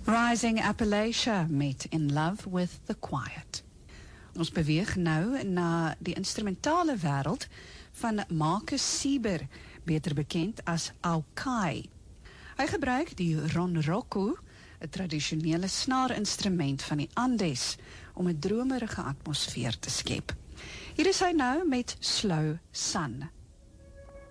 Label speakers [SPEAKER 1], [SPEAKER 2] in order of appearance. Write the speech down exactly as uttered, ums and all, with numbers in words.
[SPEAKER 1] Rising Appalachia met In Love with the Quiet. Ons beweeg nou na die instrumentale wêreld van Marcus Sieber, beter bekend as Aukai. Hy gebruik die ronroco, 'n tradisionele snaarinstrument van die Andes, om 'n dromerige atmosfeer te skep. Hier is hy nou met Slow Sun.